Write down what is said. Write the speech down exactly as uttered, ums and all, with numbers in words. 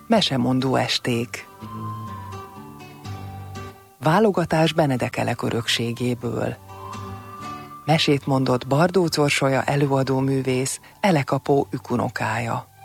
Mesemondó esték. Válogatás Benedek Elek örökségéből. Mesét mondott Bardóc Orsolya előadó művész, Elek apó ükunokája.